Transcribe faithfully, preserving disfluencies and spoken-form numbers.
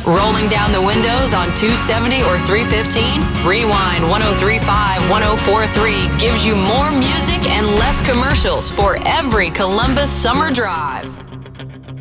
Rolling down the windows on two seventy or three fifteen? Rewind one oh three point five, one oh four point three gives you more music and less commercials for every Columbus summer drive.